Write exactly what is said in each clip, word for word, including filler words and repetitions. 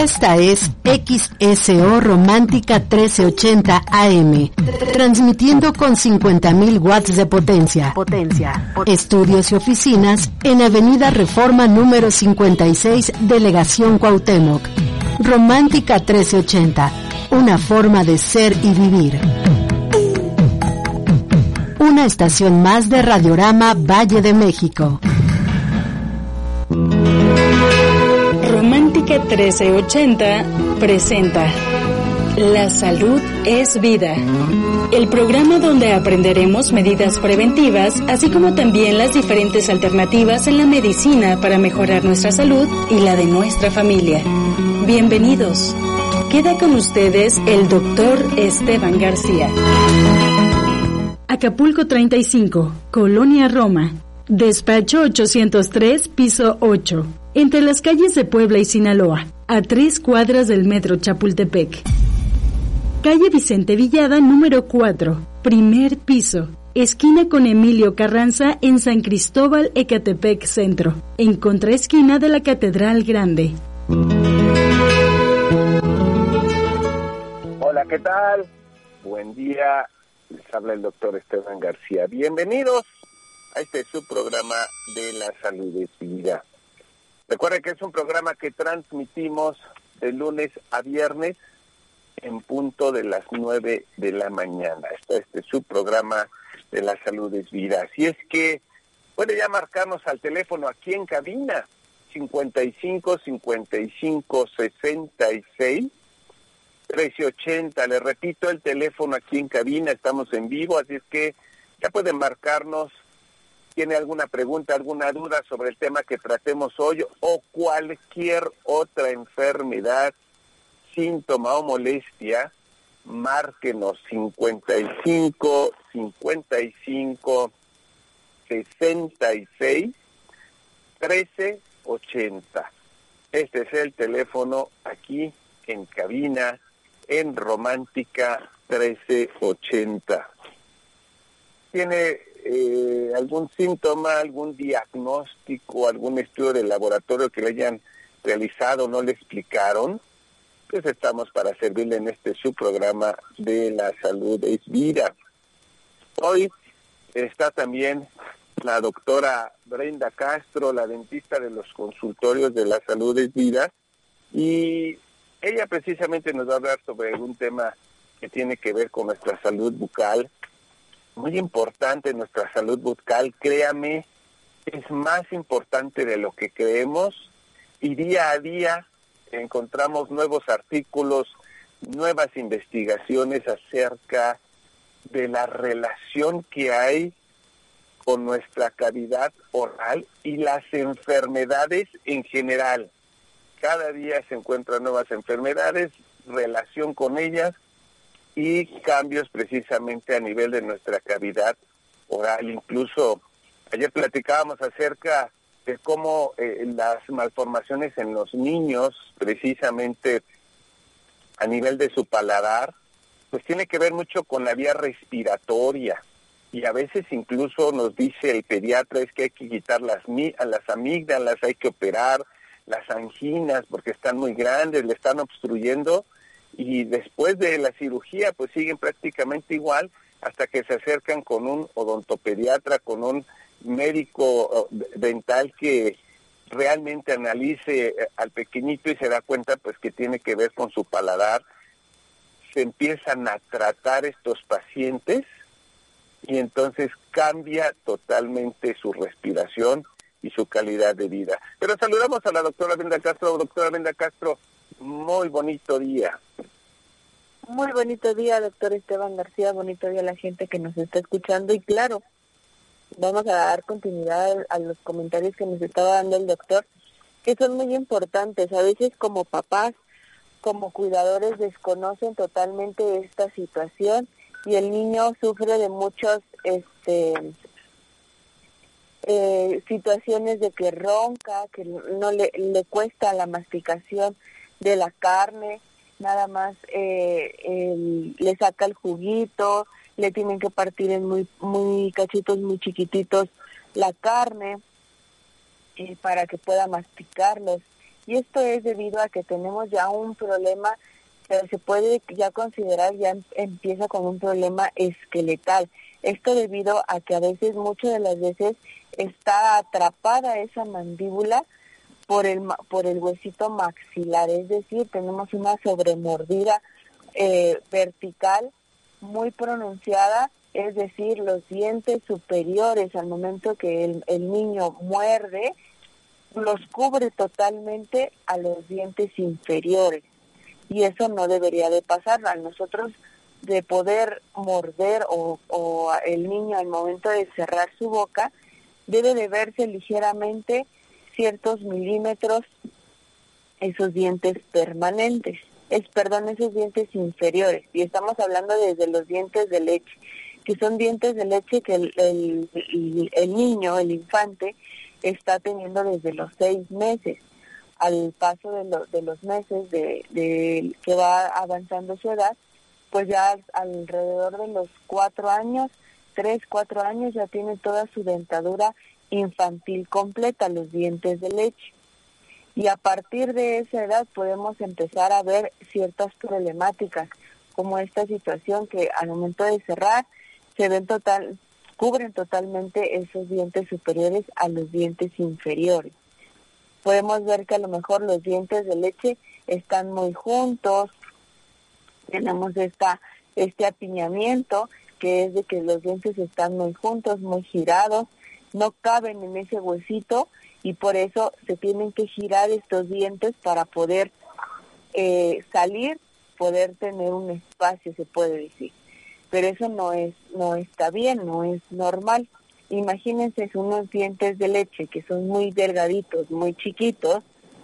Esta es X S O Romántica trece ochenta A M, transmitiendo con cincuenta mil watts de potencia. Potencia. Estudios y oficinas en Avenida Reforma número cincuenta y seis, Delegación Cuauhtémoc. Romántica trece ochenta, una forma de ser y vivir. Una estación más de Radiorama Valle de México. Romántica trece ochenta presenta La salud es vida, el programa donde aprenderemos medidas preventivas, así como también las diferentes alternativas en la medicina para mejorar nuestra salud y la de nuestra familia. Bienvenidos. Queda con ustedes el doctor Esteban García. Acapulco treinta y cinco, Colonia Roma. Despacho ochocientos tres, piso ocho. Entre las calles de Puebla y Sinaloa, a tres cuadras del metro Chapultepec. Calle Vicente Villada, número cuatro, primer piso, esquina con Emilio Carranza en San Cristóbal, Ecatepec Centro, en contraesquina de la Catedral Grande. Hola, ¿qué tal? Buen día, les habla el doctor Esteban García. Bienvenidos a este subprograma de La Salud es Vida. Recuerden que es un programa que transmitimos de lunes a viernes en punto de las nueve de la mañana. Está este subprograma de La Salud es Vida. Así es que puede ya marcarnos al teléfono aquí en cabina, cincuenta y cinco, cincuenta y cinco, sesenta y seis, trece ochenta. Le repito el teléfono aquí en cabina, estamos en vivo, así es que ya pueden marcarnos. ¿Tiene alguna pregunta, alguna duda sobre el tema que tratemos hoy o cualquier otra enfermedad, síntoma o molestia? Márquenos cincuenta y cinco, cincuenta y cinco, sesenta y seis, trece ochenta. Este es el teléfono aquí en cabina en Romántica trece ochenta. ¿Tiene eh, algún síntoma, algún diagnóstico, algún estudio de laboratorio que le hayan realizado, no le explicaron? Pues estamos para servirle en este subprograma de La Salud es Vida. Hoy está también la doctora Brenda Castro, la dentista de los consultorios de La Salud es Vida, y ella precisamente nos va a hablar sobre un tema que tiene que ver con nuestra salud bucal. Muy importante nuestra salud bucal, créame, es más importante de lo que creemos, y día a día encontramos nuevos artículos, nuevas investigaciones acerca de la relación que hay con nuestra cavidad oral y las enfermedades en general. Cada día se encuentran nuevas enfermedades, relación con ellas y cambios precisamente a nivel de nuestra cavidad oral. Incluso ayer platicábamos acerca de cómo eh, las malformaciones en los niños, precisamente a nivel de su paladar, pues tiene que ver mucho con la vía respiratoria. Y a veces incluso nos dice el pediatra es que hay que quitar las, las amígdalas, hay que operar las anginas porque están muy grandes, le están obstruyendo, y después de la cirugía pues siguen prácticamente igual hasta que se acercan con un odontopediatra, con un médico dental que realmente analice al pequeñito y se da cuenta pues que tiene que ver con su paladar. Se empiezan a tratar estos pacientes y entonces cambia totalmente su respiración y su calidad de vida. Pero saludamos a la doctora Brenda Castro. Doctora Brenda Castro, muy bonito día. Muy bonito día, doctor Esteban García, bonito día a la gente que nos está escuchando. Y claro, vamos a dar continuidad a los comentarios que nos estaba dando el doctor, que son muy importantes. A veces como papás, como cuidadores, desconocen totalmente esta situación y el niño sufre de muchos este eh, situaciones de que ronca, que no le, le cuesta la masticación de la carne, nada más eh, el, le saca el juguito, le tienen que partir en muy muy cachitos muy chiquititos la carne eh, para que pueda masticarlos. Y esto es debido a que tenemos ya un problema que se puede ya considerar, ya empieza con un problema esqueletal. Esto debido a que a veces, muchas de las veces, está atrapada esa mandíbula por el por el huesito maxilar, es decir, tenemos una sobremordida eh, vertical muy pronunciada, es decir, los dientes superiores al momento que el, el niño muerde, los cubre totalmente a los dientes inferiores, y eso no debería de pasar. A nosotros de poder morder o, o el niño al momento de cerrar su boca, debe de verse ligeramente ciertos milímetros esos dientes permanentes, es perdón, esos dientes inferiores, y estamos hablando desde los dientes de leche, que son dientes de leche que el, el, el, el niño, el infante, está teniendo desde los seis meses. Al paso de, lo, de los meses de, de que va avanzando su edad, pues ya alrededor de los cuatro años, tres, cuatro años, ya tiene toda su dentadura infantil completa, los dientes de leche. Y a partir de esa edad podemos empezar a ver ciertas problemáticas, como esta situación que al momento de cerrar se ven total, cubren totalmente esos dientes superiores a los dientes inferiores. Podemos ver que a lo mejor los dientes de leche están muy juntos, tenemos esta este apiñamiento, que es de que los dientes están muy juntos, muy girados, no caben en ese huesito, y por eso se tienen que girar estos dientes para poder eh, salir, poder tener un espacio, se puede decir. Pero eso no es no está bien, no es normal. Imagínense unos dientes de leche que son muy delgaditos, muy chiquitos,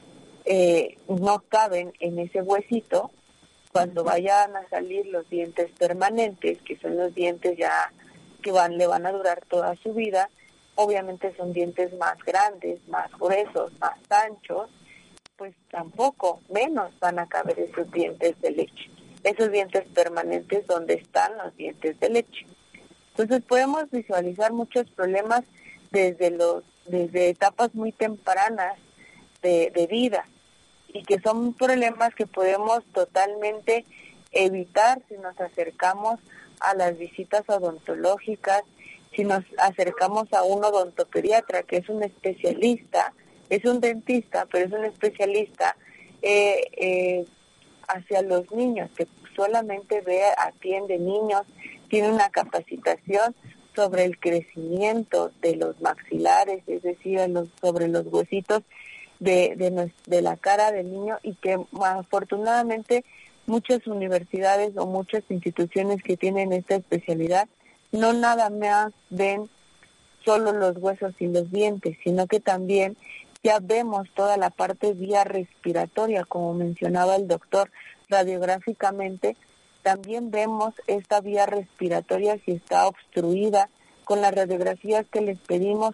eh, no caben en ese huesito. Cuando vayan a salir los dientes permanentes, que son los dientes ya que van le van a durar toda su vida, obviamente son dientes más grandes, más gruesos, más anchos, pues tampoco, menos van a caber esos dientes de leche. Esos dientes permanentes donde están los dientes de leche. Entonces podemos visualizar muchos problemas desde los desde etapas muy tempranas de, de vida, y que son problemas que podemos totalmente evitar si nos acercamos a las visitas odontológicas, si nos acercamos a un odontopediatra, que es un especialista, es un dentista, pero es un especialista eh, eh, hacia los niños, que solamente ve, atiende niños, tiene una capacitación sobre el crecimiento de los maxilares, es decir, los, sobre los huesitos de, de, nos, de la cara del niño, y que afortunadamente muchas universidades o muchas instituciones que tienen esta especialidad no nada más ven solo los huesos y los dientes, sino que también ya vemos toda la parte vía respiratoria, como mencionaba el doctor. Radiográficamente también vemos esta vía respiratoria si está obstruida, con las radiografías que les pedimos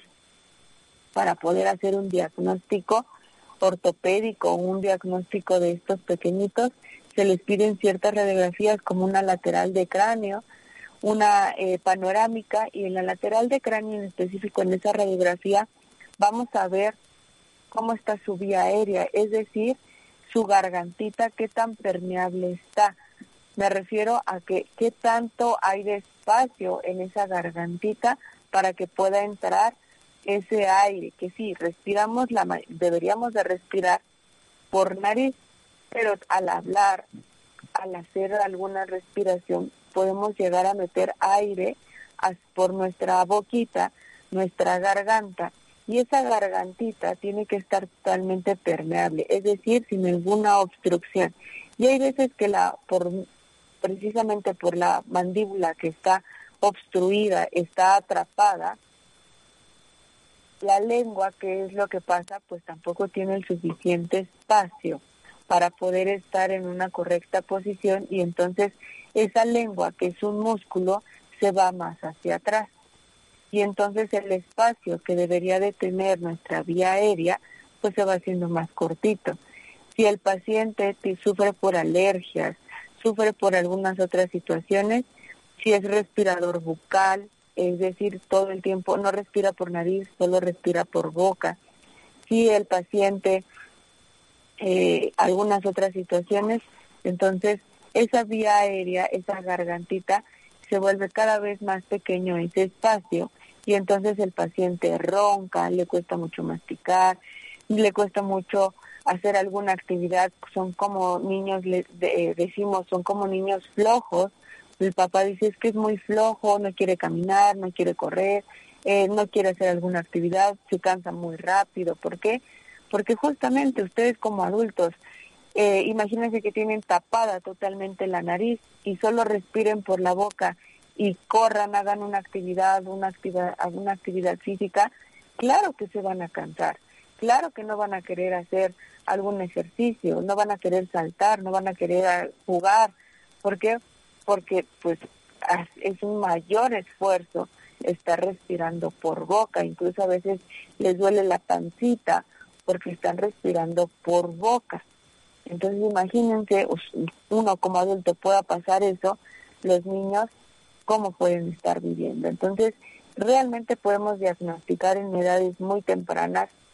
para poder hacer un diagnóstico ortopédico, un diagnóstico de estos pequeñitos. Se les piden ciertas radiografías como una lateral de cráneo, una eh, panorámica, y en la lateral de cráneo en específico, en esa radiografía, vamos a ver cómo está su vía aérea, es decir, su gargantita, qué tan permeable está. Me refiero a que qué tanto hay de espacio en esa gargantita para que pueda entrar ese aire, que sí, respiramos, la deberíamos de respirar por nariz, pero al hablar, al hacer alguna respiración, podemos llegar a meter aire por nuestra boquita, nuestra garganta, y esa gargantita tiene que estar totalmente permeable, es decir, sin ninguna obstrucción. Y hay veces que la por precisamente por la mandíbula que está obstruida, está atrapada, la lengua, ¿qué es lo que pasa? Pues tampoco tiene el suficiente espacio para poder estar en una correcta posición, y entonces esa lengua, que es un músculo, se va más hacia atrás. Y entonces el espacio que debería de tener nuestra vía aérea, pues se va haciendo más cortito. Si el paciente sufre por alergias, sufre por algunas otras situaciones, si es respirador bucal, es decir, todo el tiempo no respira por nariz, solo respira por boca. Si el paciente eh, algunas otras situaciones. Entonces, esa vía aérea, esa gargantita, se vuelve cada vez más pequeño ese espacio, y entonces el paciente ronca, le cuesta mucho masticar, le cuesta mucho hacer alguna actividad. Son como niños, le de, decimos, son como niños flojos. El papá dice, es que es muy flojo, no quiere caminar, no quiere correr, eh, no quiere hacer alguna actividad, se cansa muy rápido. ¿Por qué? Porque justamente ustedes como adultos, eh, imagínense que tienen tapada totalmente la nariz y solo respiren por la boca y corran, hagan una actividad, una actividad, alguna actividad física, claro que se van a cansar, claro que no van a querer hacer algún ejercicio, no van a querer saltar, no van a querer jugar. ¿Por qué? Porque pues es un mayor esfuerzo estar respirando por boca, incluso a veces les duele la pancita porque están respirando por boca. Entonces imagínense, uno como adulto pueda pasar eso, los niños cómo pueden estar viviendo. Entonces realmente podemos diagnosticar en edades muy tempranas